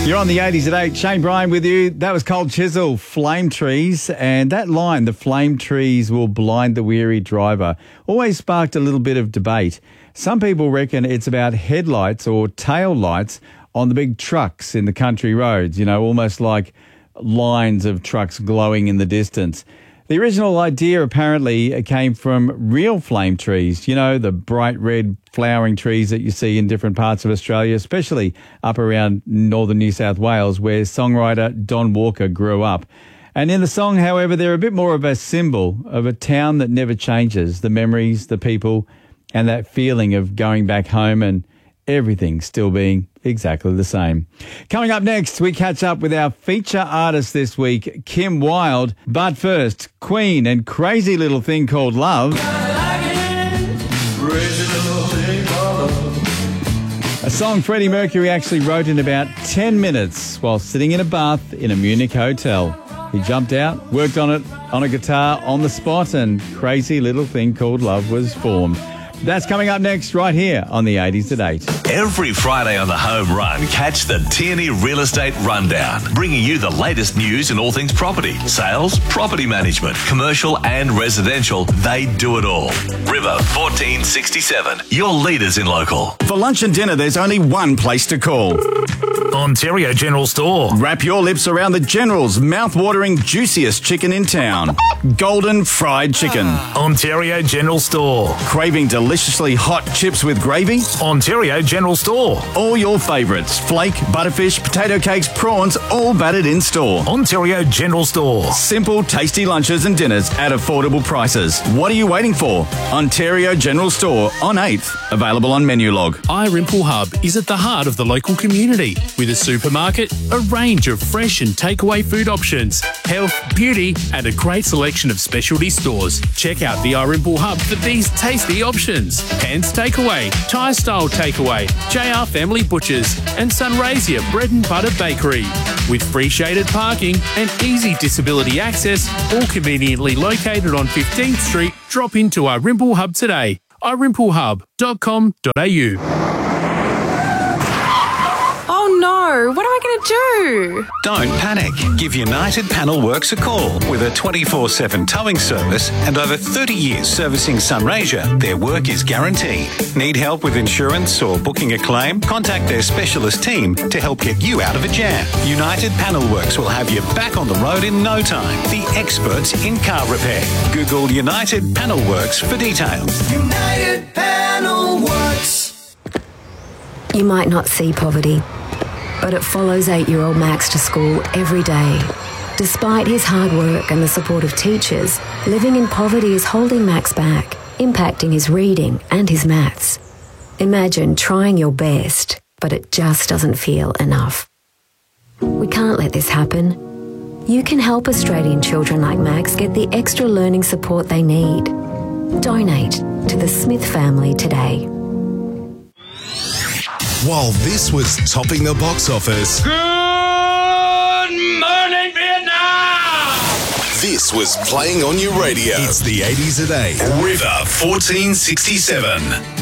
You're on the 80s at 8. Shane Bryan with you. That was Cold Chisel, Flame Trees. And that line, the flame trees will blind the weary driver, always sparked a little bit of debate. Some people reckon it's about headlights or tail lights on the big trucks in the country roads, you know, almost like lines of trucks glowing in the distance. The original idea apparently came from real flame trees, you know, the bright red flowering trees that you see in different parts of Australia, especially up around northern New South Wales, where songwriter Don Walker grew up. And in the song, however, they're a bit more of a symbol of a town that never changes, the memories, the people, and that feeling of going back home and everything still being exactly the same. Coming up next, we catch up with our feature artist this week, Kim Wilde. But first, Queen and Crazy Little Thing Called Love. A song Freddie Mercury actually wrote in about 10 minutes while sitting in a bath in a Munich hotel. He jumped out, worked on it on a guitar on the spot, and Crazy Little Thing Called Love was formed. That's coming up next right here on the 80s at 8. Every Friday on the Home Run, catch the Tierney Real Estate Rundown, bringing you the latest news in all things property, sales, property management, commercial and residential. They do it all. River 1467, your leaders in local. For lunch and dinner, there's only one place to call. Ontario General Store. Wrap your lips around the General's mouth-watering, juiciest chicken in town. Golden fried chicken. Ontario General Store. Craving deliciously hot chips with gravy? Ontario General Store. All your favourites, flake, butterfish, potato cakes, prawns, all battered in store. Ontario General Store. Simple, tasty lunches and dinners at affordable prices. What are you waiting for? Ontario General Store on 8th. Available on Menulog. iRimple Hub is at the heart of the local community with a supermarket, a range of fresh and takeaway food options, health, beauty and a great selection of specialty stores. Check out the iRimple Hub for these tasty options. Hands Takeaway, Thai Style Takeaway, JR Family Butchers and Sunraysia Bread and Butter Bakery. With free shaded parking and easy disability access, all conveniently located on 15th Street, drop into iRimple Hub today. irimplehub.com.au. No, what am I going to do? Don't panic. Give United Panel Works a call. With a 24/7 towing service and over 30 years servicing Sunraysia, their work is guaranteed. Need help with insurance or booking a claim? Contact their specialist team to help get you out of a jam. United Panel Works will have you back on the road in no time. The experts in car repair. Google United Panel Works for details. United Panel Works. You might not see poverty, but it follows 8-year-old Max to school every day. Despite his hard work and the support of teachers, living in poverty is holding Max back, impacting his reading and his maths. Imagine trying your best, but it just doesn't feel enough. We can't let this happen. You can help Australian children like Max get the extra learning support they need. Donate to the Smith family today. While this was topping the box office, Good morning, Vietnam! This was playing on your radio. It's the 80s at 8. River 1467.